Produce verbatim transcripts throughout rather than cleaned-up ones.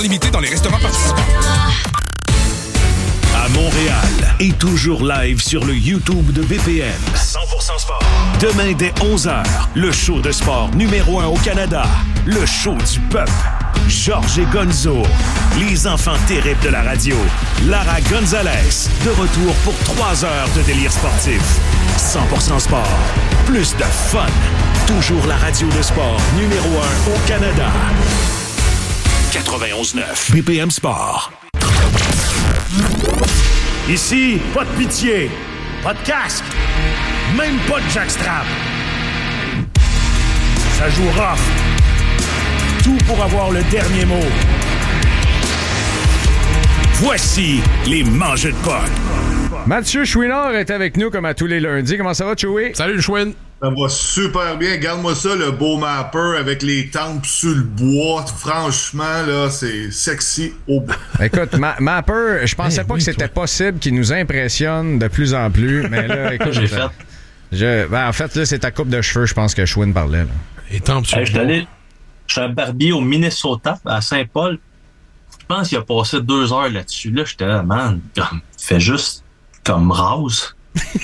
Limité dans les restaurants participants. À Montréal et toujours live sur le YouTube de B P M. cent pour cent sport. Demain dès onze heures, le show de sport numéro un au Canada. Le show du peuple. Georges et Gonzo. Les enfants terribles de la radio. Lara Gonzalez. De retour pour trois heures de délire sportif. cent pour cent sport. Plus de fun. Toujours la radio de sport numéro un au Canada. quatre-vingt-onze neuf. B P M Sport. Ici, pas de pitié, pas de casque, même pas de jackstrap. Ça joue rough. Tout pour avoir le dernier mot. Voici les mangeux de potes. Mathieu Chouinard est avec nous comme à tous les lundis. Comment ça va, Choué? Salut, le Chouin. Ça va super bien. Regarde-moi ça, le beau mapper avec les tempes sur le bois. Franchement, là, c'est sexy au bout. Écoute, Ma- Mapper, je pensais hey, pas oui, que c'était toi. possible qu'il nous impressionne de plus en plus. Mais là, écoute, j'ai fait. Je, ben, en fait, là, c'est ta coupe de cheveux, je pense que Chouin parlait. Là. Les tempes sur hey, le bois. Allé, je suis un barbier au Minnesota, à Saint-Paul. Je pense qu'il a passé deux heures là-dessus. Là, j'étais là, man, comme, fais juste comme rase.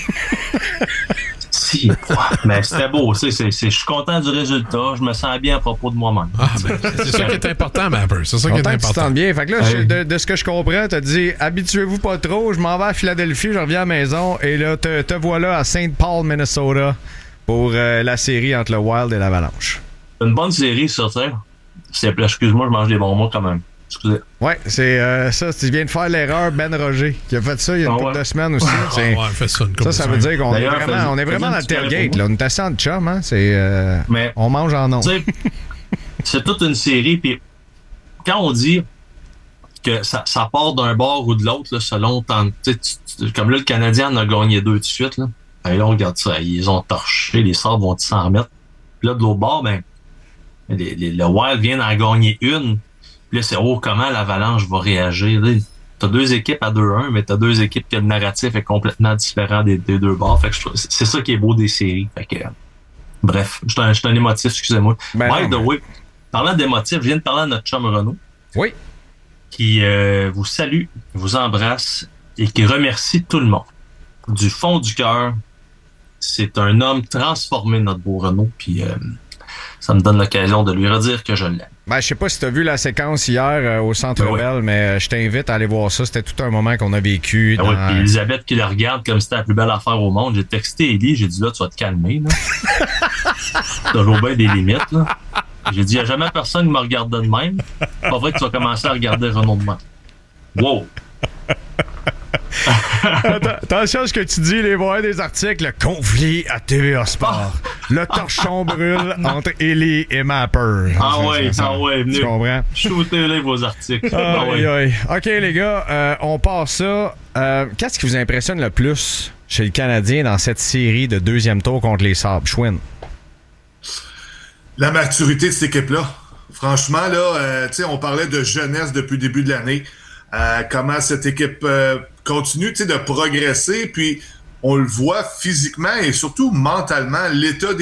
Si, mais c'était beau, c'est, c'est, c'est, je suis content du résultat, je me sens bien à propos de moi-même. Ah, ben, c'est ça qui est important, Mapper. C'est ça qui est important. Tu te sens bien. Fait que là, hey. de, de ce que je comprends, t'as dit habituez-vous pas trop, je m'en vais à Philadelphie, je reviens à la maison, et là, te, te voilà à Saint Paul, Minnesota, pour euh, la série entre le Wild et l'Avalanche. Une bonne série, ça, tu sais. C'est, excuse-moi, je mange des bonbons quand même. Excusez. Ouais, c'est euh, ça. Tu viens de faire l'erreur, Ben Roger, qui a fait ça il y a une ah, couple ouais. de semaines aussi. C'est, ah, ouais, fait ça, une ça, ça veut dire qu'on D'ailleurs, est vraiment, fais, on est vraiment dans le tailgate. Là. On est assis en chum, hein. C'est, euh, mais, on mange en ondes. C'est toute une série. Puis quand on dit que ça, ça part d'un bord ou de l'autre, là, selon tant, tu, tu, comme là, le Canadien en a gagné deux de suite. Là, et là on regarde ça. Ils ont torché. Les Sabres vont s'en remettre. Puis là, de l'autre bord, ben, les, les, le Wild vient d'en gagner une. Puis là, c'est oh, comment l'Avalanche va réagir. Là, t'as deux équipes à deux un, mais t'as deux équipes que le narratif est complètement différent des, des deux bords. Fait que je trouve, c'est ça qui est beau des séries. Fait que, euh, bref, je suis un, un émotif, excusez-moi. Ben By non, the way, parlant d'émotif, je viens de parler à notre chum Renaud. Oui. Qui euh, vous salue, vous embrasse et qui remercie tout le monde. Du fond du cœur, c'est un homme transformé, notre beau Renaud. Puis euh, ça me donne l'occasion de lui redire que je l'aime. Ben, je sais pas si tu as vu la séquence hier euh, au Centre oui. Bell, mais euh, je t'invite à aller voir ça. C'était tout un moment qu'on a vécu. Ben dans... oui, puis Elisabeth qui le regarde comme si c'était la plus belle affaire au monde. J'ai texté Élie, j'ai dit là, tu vas te calmer. Là. T'as toujours bien des limites. Là. J'ai dit, il n'y a jamais personne qui me regarde de même. C'est pas vrai que tu vas commencer à regarder Renaud de même. Wow! Attention à ce que tu dis, les voir des articles. Le conflit à T V A Sport. Le torchon brûle entre Ellie et Mapper. Ah ouais, ah ouais, venez. Tu comprends? Shootez-les vos articles. Ah, ah ouais. ouais. OK, les gars, euh, on passe ça. Euh, qu'est-ce qui vous impressionne le plus chez le Canadien dans cette série de deuxième tour contre les Sabres? Chouin. La maturité de cette équipe-là. Franchement, là, euh, tu sais, on parlait de jeunesse depuis le début de l'année. Euh, comment cette équipe euh, continue de progresser, puis on le voit physiquement et surtout mentalement, l'état des